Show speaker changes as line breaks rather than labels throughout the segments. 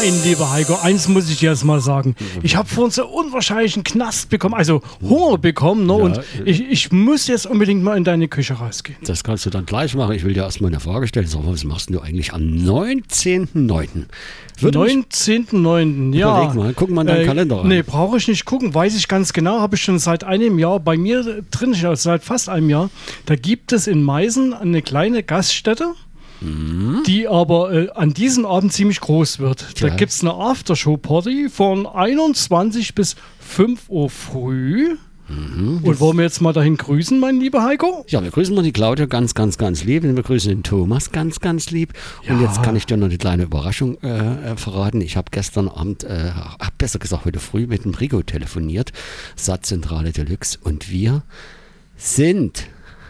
Mein lieber Heiko, eins muss ich dir erst mal sagen. Ich habe vorhin so unwahrscheinlichen Knast bekommen, also Hunger bekommen. Ne?
Ja,
und ich muss jetzt unbedingt mal in deine Küche rausgehen.
Das kannst du dann gleich machen. Ich will dir erstmal eine Frage stellen. Sag mal, was machst du eigentlich am 19.09.?
19.09. Ja.
Überleg mal, guck mal in deinen Kalender rein.
Nee, brauche ich nicht gucken, weiß ich ganz genau. Habe ich schon seit einem Jahr bei mir drin, also seit fast einem Jahr. Da gibt es in Meißen eine kleine Gaststätte, die aber an diesem Abend ziemlich groß wird. Da gibt es eine Aftershow-Party von 21 bis 5 Uhr früh. Und wollen wir jetzt mal dahin grüßen, mein lieber Heiko?
Ja, wir grüßen mal die Claudia ganz, ganz, ganz lieb. Und wir grüßen den Thomas ganz, ganz lieb. Und jetzt kann ich dir noch eine kleine Überraschung verraten. Ich habe gestern Abend, besser gesagt heute früh, mit dem Rico telefoniert. Satzzentrale Deluxe. Und wir sind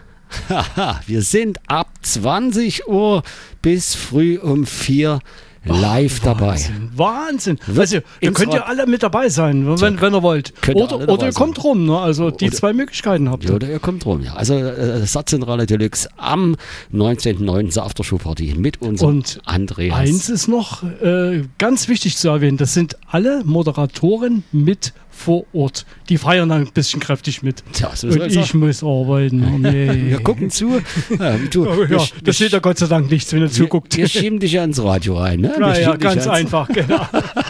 ab 20 Uhr bis früh um 4 live dabei.
Wahnsinn. Also, ihr könnt ja alle mit dabei sein, wenn ihr wollt. Oder ihr kommt rum. Ne? Also die zwei Möglichkeiten habt ihr.
Oder ihr kommt rum, ja. Also Satzzentrale Deluxe am 19.09. Aftershow-Party mit unserem Andreas.
Eins ist noch ganz wichtig zu erwähnen. Das sind alle Moderatoren mit vor Ort. Die feiern dann ein bisschen kräftig mit.
Tja, so
und ich muss arbeiten. Oh, nee.
Wir gucken zu.
Das steht ja Gott sei Dank nichts, wenn ihr zuguckt.
Wir schieben dich ja ins Radio rein. Ne?
Ja, ganz einfach, genau.